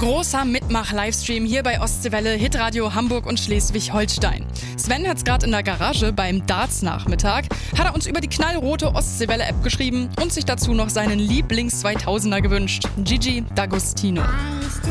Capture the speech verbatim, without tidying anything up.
Großer Mitmach-Livestream hier bei Ostseewelle, Hitradio Hamburg und Schleswig-Holstein. Sven hat's gerade in der Garage beim Darts-Nachmittag, hat er uns über die knallrote Ostseewelle-App geschrieben und sich dazu noch seinen Lieblings-zweitausender gewünscht. Gigi D'Agostino.